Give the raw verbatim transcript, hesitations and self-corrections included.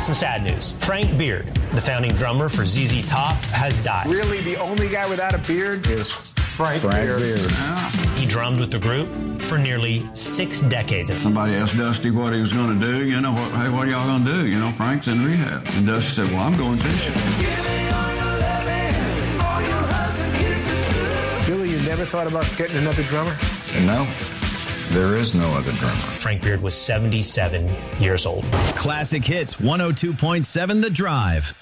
Some sad news. Frank Beard, the founding drummer for Z Z Top, has died. Really, the only guy without a beard is Frank, Frank Beard. Beard. Yeah. He drummed with the group for nearly six decades. Somebody asked Dusty what he was going to do. You know, what, hey, what are y'all going to do? You know, Frank's in rehab. And Dusty said, well, I'm going fishing. Billy, you never thought about getting another drummer? No. There is no other drummer. Frank Beard was seventy-seven years old. Classic Hits one oh two point seven The Drive.